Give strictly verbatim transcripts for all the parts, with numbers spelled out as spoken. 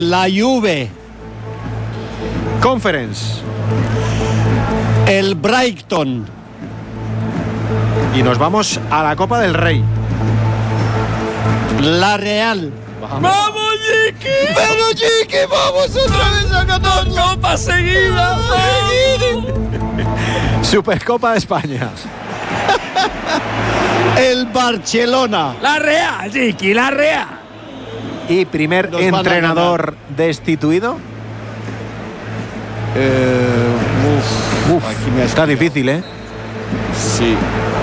La Juve. Conference. El Brighton. Y nos vamos a la Copa del Rey. La Real. ¡Vamos, Chiqui! ¡Pero, Chiqui, vamos otra vez a ganar! ¡Dos copas seguidas! Supercopa de España. El Barcelona. La Real, Chiqui, la Real. Y primer Nos van a entrenador destituido. Eh, uf, Uf, aquí me has está pillado. difícil, ¿eh? Sí.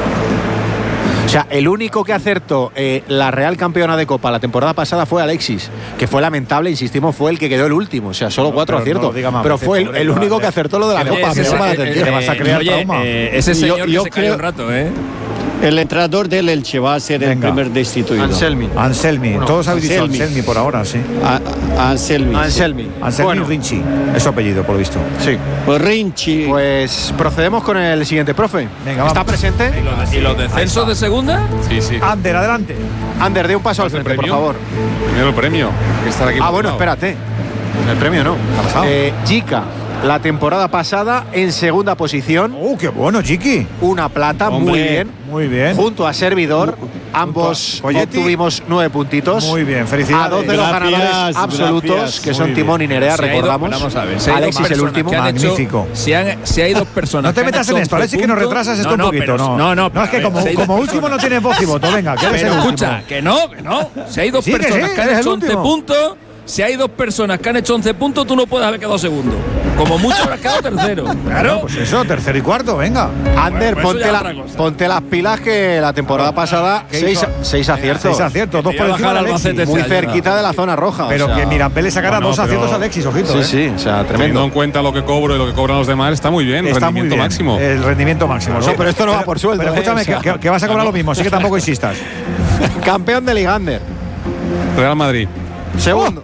O sea, el único que acertó eh, la Real campeona de Copa la temporada pasada fue Alexis, que fue lamentable, insistimos, fue el que quedó el último. O sea, solo No, cuatro pero no aciertos. lo diga más pero veces, fue el, pobre, el único vale. que acertó lo de la Pero Copa. ese Me llama la se- atención. te vas a crear oye, trauma. eh, ese Yo- señor que yo se cayó creo- un rato, ¿eh? El entrenador del Elche va a ser el Venga. primer destituido. Anselmi. Anselmi. Bueno, Todos habéis dicho Anselmi. Anselmi por ahora, sí. A- Anselmi. Anselmi. Anselmi Bueno, Rinchi. Es su apellido, por lo visto. sí. Pues Rinchi. Pues procedemos con el siguiente, profe. Venga, ¿Está vamos. presente? ¿Y los, y los descensos de segunda? Sí, sí. Ander, adelante. Ander, dé un paso al ¿Cuál es el frente, por premio? favor. Primero el premio. Que estar aquí Ah, por bueno, un lado. espérate. El premio no. ha pasado? Eh, Jica, la temporada pasada en segunda posición. ¡Oh, qué bueno, Chiqui! Una plata, Hombre, muy bien. Muy bien. Junto a Servidor, ambos Poyetti. obtuvimos nueve puntitos. Muy bien, A felicidades. dos de los Gracias, ganadores absolutos, gracias. que Muy son bien. Timón y Nerea, Si hay dos- recordamos. vamos a ver, si hay dos Alexis el personas último. que han hecho- Magnífico. si, han- si hay dos personas No te que han metas hecho en esto, once Alexis, que nos puntos- retrasas esto no, un no, poquito. pero- no, no, no, no, es que a ver, como, si hay dos como último personas- no tienes voz y voto. Venga, que eres Pero el escucha, último. que no, que no. Si hay dos Sí, que personas sí, que han eres el hecho once último. puntos, si hay dos personas que han hecho once puntos, tú no puedes haber quedado segundo. Como mucho habrás quedado tercero. Claro, pues eso, tercero y cuarto, venga. Ander, Bueno, pues ponte, eso ya la- es otra cosa. ponte las pilas que la temporada pasada ¿qué seis, hizo? seis aciertos. Seis aciertos, dos Que por te iba a encima de bajar Alexis. Albacete Muy este año, cerquita de la zona roja. Pero o sea, que Mirambel le sacara bueno, dos pero- aciertos a Alexis, ojito. Sí, eh. sí, o sea, Teniendo tremendo. en cuenta lo que cobro y lo que cobran los demás, está muy bien. Está muy rendimiento bien. máximo. El rendimiento máximo. No, sí. pero esto no va por sueldo, Pero eh, escúchame, o sea. que, que- que vas a cobrar lo mismo, así que tampoco insistas. Campeón de Liga, Ander. Real Madrid. Segundo.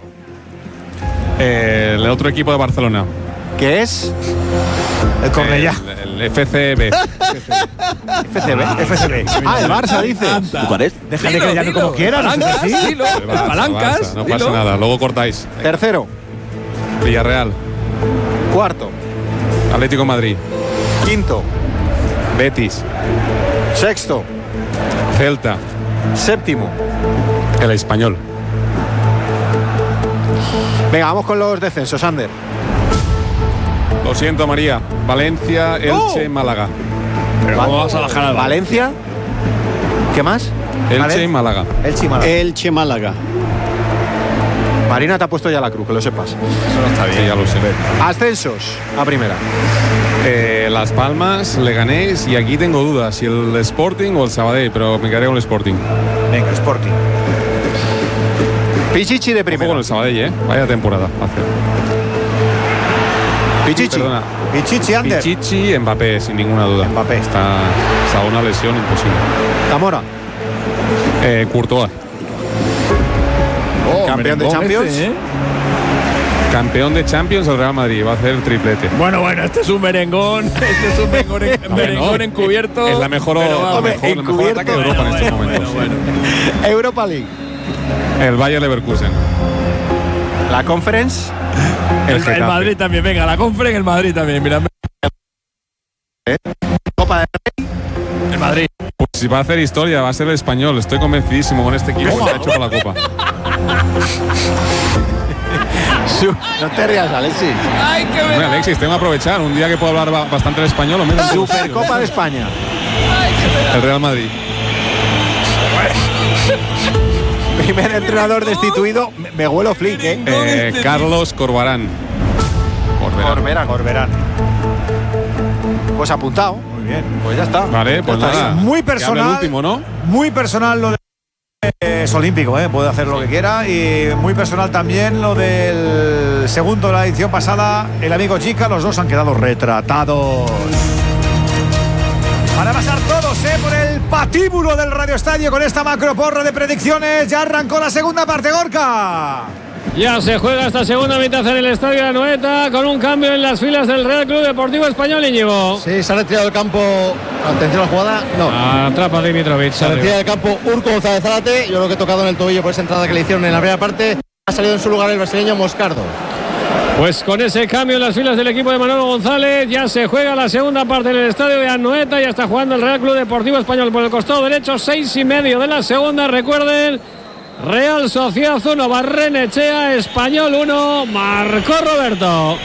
Eh, el otro equipo de Barcelona. Que es El Cornellá. El, el F C B. F C B. F C B. Ah, el Barça, dice. Déjate Dilo, que le llame dilo. como quieras. no sé Palancas, si- dilo. El Barça, Palancas, Barça, no dilo. pasa nada. Luego cortáis. Tercero. Villarreal. Cuarto. Atlético de Madrid. Quinto. Betis. Sexto. Celta. Séptimo. El Español. Venga, vamos con los descensos, Ander. Lo siento, María. Valencia, Elche, Málaga. Pero ¿cómo vas a bajar al Valencia. ¿Qué más? Elche Vale. y Málaga. El Chimala. Elche Málaga. Marina te ha puesto ya la cruz, que lo sepas. Eso no está Sí, ya lo sé. Ascensos a primera. Eh, Las Palmas, Leganés y aquí tengo dudas si el Sporting o el Sabadell, pero me quedaré con el Sporting. Venga, Sporting. Pichichi de Ojo con primera. el Sabadell, ¿eh? Vaya temporada. Hace. Pichichi. Perdona. Pichichi, Ander. Pichichi, Mbappé, sin ninguna duda. Mbappé. Está, está una lesión imposible. Zamora. Eh, Courtois, Oh, Campeón de merengón Champions. este, ¿eh? campeón de Champions del Real Madrid, va a hacer el triplete. Bueno, bueno, este es un merengón. Este es un merengón, en- merengón encubierto. Es la mejor, pero la vamos. Hombre, mejor, la mejor encubierto. ataque de Europa en estos Bueno, momentos. bueno, bueno. Europa League. El Bayer Leverkusen. La Conference. El, El, el Getafe. Madrid también, venga, la compra en el Madrid también. Mira, Copa de el Madrid. Pues si va a hacer historia, va a ser el Español. Estoy convencidísimo con este equipo que está hecho para la Copa. Su- No te rías, Alexis. Ay, qué Hombre, Alexis, tengo que aprovechar. Un día que puedo hablar ba- bastante el español, o menos. Supercopa de España. El Real Madrid. Primer entrenador destituido. Me, me huelo flick, ¿eh? Eh, Carlos Corbarán. Corberán. Corberán. Corberán. Pues apuntado. Muy bien. Pues ya está. Vale, pues Ya está. nada. Muy Que hable personal. el último, ¿no? Muy personal lo de. Es olímpico, ¿eh? Puede hacer lo que quiera. Y muy personal también lo del segundo de la edición pasada. El amigo Chica, los dos han quedado retratados. Para pasar todos, ¿eh? Por el patíbulo del Radio Estadio con esta macroporra de predicciones. Ya arrancó la segunda parte, Gorka. Ya se juega esta segunda mitad en el Estadio de la Anoeta con un cambio en las filas del Real Club Deportivo Español, Íñigo. Sí, se ha retirado del campo. Atención a la jugada. No. Atrapa Dimitrovic. Se retira del campo Urco González Zárate. Yo creo que he tocado en el tobillo por esa entrada que le hicieron en la primera parte. Ha salido en su lugar el brasileño Moscardo. Pues con ese cambio en las filas del equipo de Manolo González, ya se juega la segunda parte en el estadio de Anoeta. Ya está jugando el Real Club Deportivo Español por el costado derecho, seis y medio de la segunda. Recuerden, Real Sociedad uno, Barrenechea, Español uno, marcó Roberto.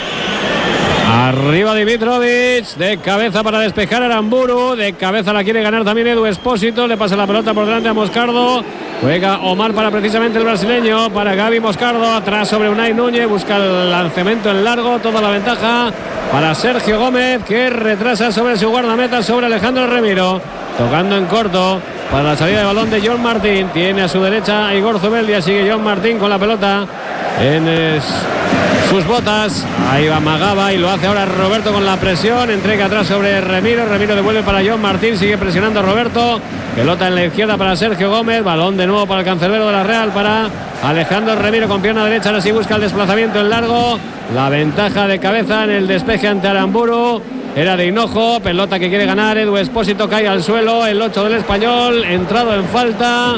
Arriba Dimitrovic, de cabeza para despejar a Aramburu, de cabeza la quiere ganar también Edu Espósito, le pasa la pelota por delante a Moscardo, juega Omar para precisamente el brasileño, para Gaby Moscardo, atrás sobre Unai Núñez, busca el lanzamiento en largo, toda la ventaja para Sergio Gómez, que retrasa sobre su guardameta, sobre Alejandro Remiro, tocando en corto para la salida de balón de John Martín, tiene a su derecha a Igor Zubeldia, sigue John Martín con la pelota en es, sus botas, ahí va Magaba y lo hace ahora Roberto con la presión, entrega atrás sobre Remiro, Remiro devuelve para John Martín, sigue presionando a Roberto, pelota en la izquierda para Sergio Gómez, balón de nuevo para el cancerbero de la Real, para Alejandro Remiro con pierna derecha, ahora sí busca el desplazamiento en largo, la ventaja de cabeza en el despeje ante Aramburu, era de Hinojo, pelota que quiere ganar, Edu Espósito cae al suelo, el ocho del Español, entrado en falta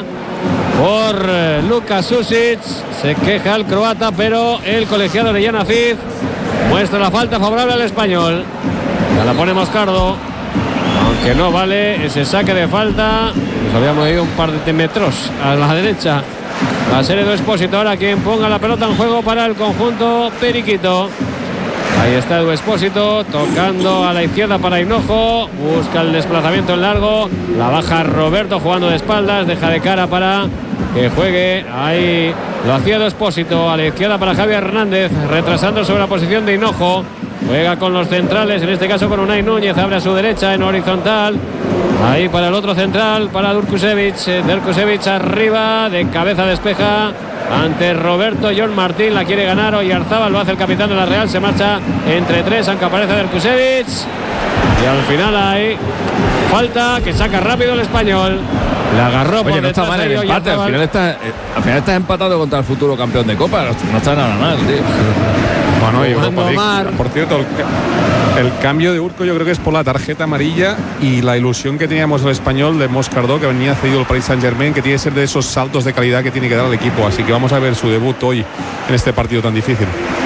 por Luka Susic, se queja el croata, pero el colegiado de Yanacid muestra la falta favorable al Español. Ya la pone Moscardo, aunque no vale ese saque de falta, nos habíamos ido un par de metros a la derecha. Va a ser Edu Espósito ahora quien ponga la pelota en juego para el conjunto periquito. Ahí está Edu Espósito tocando a la izquierda para Hinojo, busca el desplazamiento en largo, la baja Roberto jugando de espaldas, deja de cara para que juegue, ahí lo hacía Edu Espósito, a la izquierda para Javier Hernández, retrasando sobre la posición de Hinojo, juega con los centrales, en este caso con Unai Núñez, abre a su derecha en horizontal, ahí para el otro central, para Durkusevich, Durkusevich arriba, de cabeza despeja ante Roberto, John Martín la quiere ganar, Oyarzábal lo hace el capitán de la Real, se marcha entre tres, aunque aparece Durkusevich y al final hay falta que saca rápido el Español, la agarró. Oye, por no está mal el empate, al final está, al final está empatado contra el futuro campeón de Copa, no está nada mal, tío. Bueno, y Jugando Omar. por cierto, el, ca- el cambio de Urco yo creo que es por la tarjeta amarilla y la ilusión que teníamos el Español de Moscardo, que venía cedido el Paris Saint-Germain, que tiene que ser de esos saltos de calidad que tiene que dar al equipo. Así que vamos a ver su debut hoy en este partido tan difícil.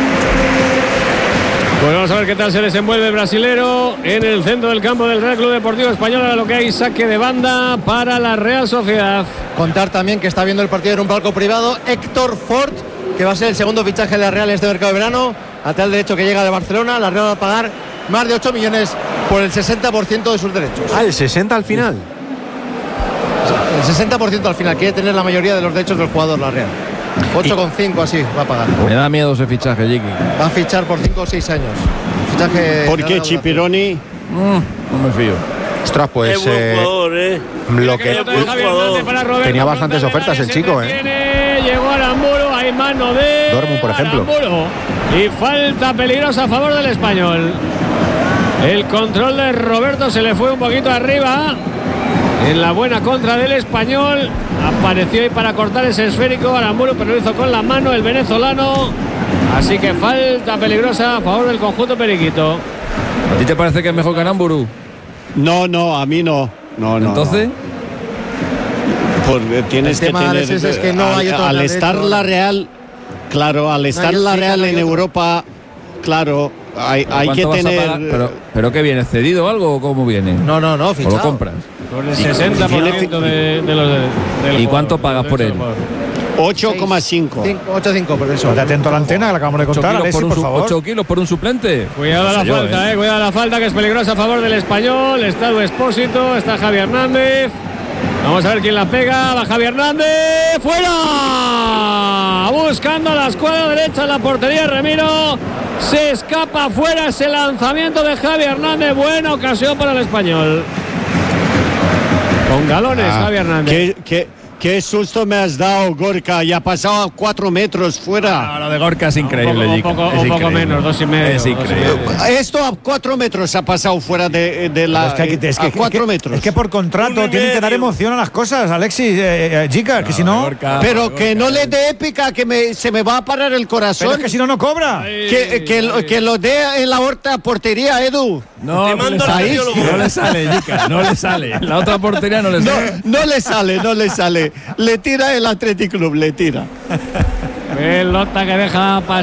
Pues vamos a ver qué tal se desenvuelve el brasilero en el centro del campo del Real Club Deportivo Español. Ahora lo que hay, saque de banda para la Real Sociedad. Contar también que está viendo el partido en un palco privado Héctor Ford, que va a ser el segundo fichaje de la Real en este mercado de verano, lateral derecho que llega de Barcelona. La Real va a pagar más de ocho millones por el sesenta por ciento de sus derechos. Ah, el sesenta al final. El sesenta por ciento al final, quiere tener la mayoría de los derechos del jugador la Real. ocho coma cinco así va a pagar. Me da miedo ese fichaje, Jiki. Va a fichar por cinco o seis años. Fichaje. ¿Por qué Chipironi? Mm, no me fío. Ostras, pues eh, eh. lo que tenía bastantes ofertas el chico, eh. Llegó Aramburu, hay mano de Dortmund, por ejemplo. Aramburu. Y falta peligrosa a favor del Español. El control de Roberto se le fue un poquito arriba. En la buena contra del Español. Apareció ahí para cortar ese esférico Aramburu, pero lo hizo con la mano el venezolano. Así que falta peligrosa a favor del conjunto periquito. ¿A ti te parece que es mejor que Aramburu? No, no, a mí no. No, no. Entonces. No. Por, tienes El tema, que tener, Alexis, es que no al, hay otro al derecho. estar la Real, claro, al estar hay- la sí, Real no hay en otro. Europa, claro, hay, hay que ¿Cuánto vas a tener. pagar? Pero, ¿Pero qué viene? ¿Cedido o algo o cómo viene? No, no, no, ¿O fichado. lo compras? Con el sesenta por ciento de, de los de, del ¿Y jugador, cuánto pagas del por derecho él? del jugador. ocho coma cinco. ocho coma cinco por eso. Estate atento a la antena, que la acabamos de ¿ocho contar, kilos, Alexis, por un, por su- favor. ocho kilos por un suplente? Cuidado a No la sé yo, falta, eh. eh. Cuidado a la falta, que es peligrosa a favor del Español. Está Edu Espósito, está Javier Hernández. Vamos a ver quién la pega. Va Javier Hernández. ¡Fuera! Buscando a la escuadra derecha en la portería Remiro. Se escapa fuera ese lanzamiento de Javier Hernández. Buena ocasión para el Español. Con galones, Ah, Javier Hernández. ¿Qué, qué, qué susto me has dado, Gorka. Ya ha pasado a cuatro metros fuera. Ah, lo de Gorka es increíble, un poco, Jica. un poco, Es un poco increíble. menos, dos y medio. Es dos y increíble. medio. Esto a cuatro metros ha pasado fuera de, de la. Es que, hay que- es que- a cuatro que- metros. es que por contrato Un y tienen que dar medio. emoción a las cosas, Alexis, eh, eh, chicas, que si no. Gorka, Pero Gorka. que no le dé épica, que me, se me va a parar el corazón. Pero es que si no, no cobra. Que, que, lo- que lo dé en la horta portería, Edu. No, Te no le mando al sale. cardiólogo. No le sale, Jica. No le sale. En la otra portería no le No, sale. no le sale, no le sale. Le tira el Athletic Club, le tira. Pelota que deja pasar